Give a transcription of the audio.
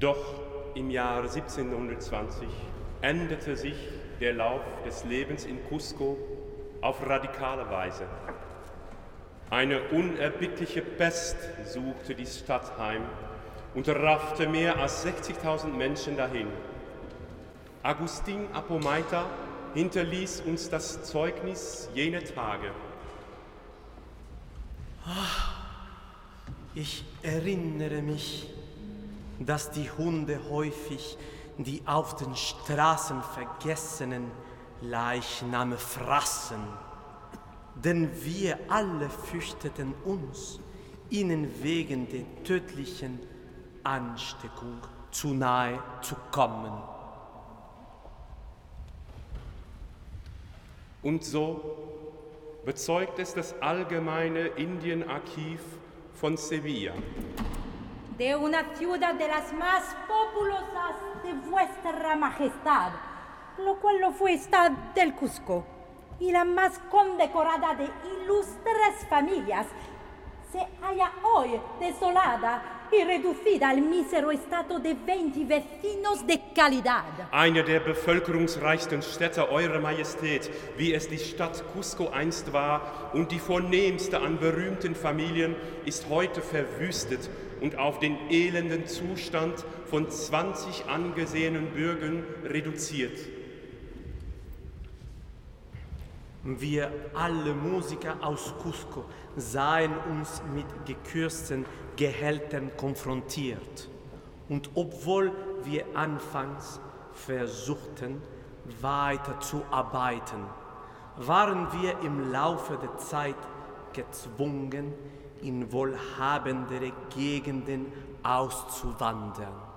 Doch im Jahr 1720 änderte sich der Lauf des Lebens in Cusco auf radikale Weise. Eine unerbittliche Pest suchte die Stadt heim und raffte mehr als 60.000 Menschen dahin. Agustin Apomaita hinterließ uns das Zeugnis jener Tage. Ich erinnere mich, dass die Hunde häufig die auf den Straßen vergessenen Leichname fraßen, denn wir alle fürchteten uns, ihnen wegen der tödlichen Ansteckung zu nahe zu kommen. Und so bezeugt es das allgemeine Indienarchiv von Sevilla. De una ciudad de las más populosas de vuestra majestad, lo cual lo fue esta del Cusco, y la más condecorada de ilustres familias, se halla hoy desolada y reducida al mísero estado de 20 vecinos de calidad. Eine der bevölkerungsreichsten Städte, Eure Majestät, wie es die Stadt Cusco einst war und die vornehmste an berühmten Familien, ist heute verwüstet und auf den elenden Zustand von 20 angesehenen Bürgern reduziert. Wir alle Musiker aus Cusco sahen uns mit gekürzten Gehältern konfrontiert. Und obwohl wir anfangs versuchten, weiterzuarbeiten, waren wir im Laufe der Zeit gezwungen, in wohlhabendere Gegenden auszuwandern.